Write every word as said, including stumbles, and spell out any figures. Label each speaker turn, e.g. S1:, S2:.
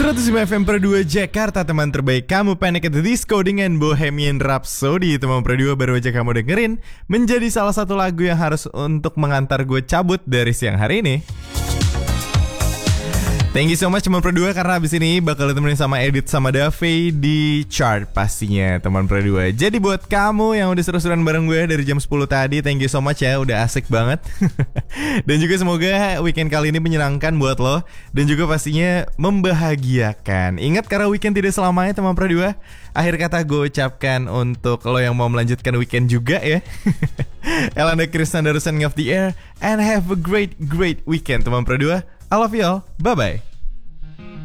S1: seratus lima F M per dua Jakarta, teman terbaik kamu Panic at the Disco dengan Bohemian Rhapsody. Teman per dua baru aja kamu dengerin, menjadi salah satu lagu yang harus untuk mengantar gue cabut dari siang hari ini. Thank you so much teman Pro dua, karena abis ini bakal ditemenin sama Edit sama Dave di chart pastinya teman Pro dua. Jadi buat kamu yang udah seru-seruan bareng gue dari jam sepuluh tadi, thank you so much ya, udah asik banget. Dan juga semoga weekend kali ini menyenangkan buat lo, dan juga pastinya membahagiakan. Ingat, karena weekend tidak selamanya teman Pro dua. Akhir kata gue ucapkan untuk lo yang mau melanjutkan weekend juga ya. Elanda Krisnanda signing off the air, and have a great great weekend teman Pro dua. I love you all. Bye-bye.